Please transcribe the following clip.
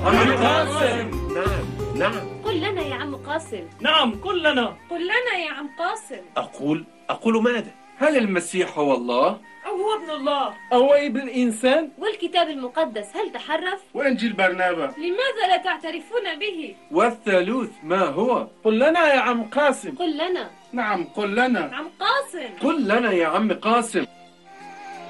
عم قاسم. نعم. قل لنا يا عم قاسم. نعم قل لنا. قل لنا يا عم قاسم. أقول ماذا؟ هل المسيح هو الله؟ أو هو ابن الله؟ أو ابن الإنسان؟ والكتاب المقدس هل تحرف؟ وإنجيل برنابا لماذا لا تعترفون به؟ والثالوث ما هو؟ قل لنا يا عم قاسم. قل لنا. نعم قل لنا. عم قاسم. قل لنا يا عم قاسم.